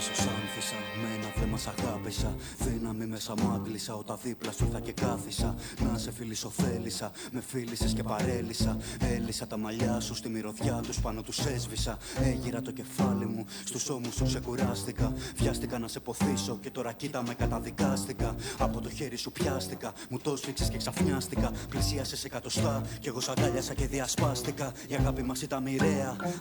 άνθησα, με ένα βλέμμα σ' αγάπησα. Δύναμη μέσα μου άντλησα, όταν δίπλα σου ήρθα και κάθισα. Να σε φιλισοφέλησα, με φίλησες και παρέλυσα. Έλυσα τα μαλλιά σου στη μυρωδιά τους, πάνω τους έσβησα. Έγιρα το κεφάλι μου, στους ώμους σου ξεκουράστηκα. Βιάστηκα να σε ποθήσω και τώρα κοίτα με καταδικάστηκα. Από το χέρι σου πιάστηκα, μου το σφίξες και ξαφνιάστηκα. Πλησίασες εκατοστά κι εγώ σ' αγκάλιασα και διασπάστηκα. Η αγάπη μας ήταν μοιραία,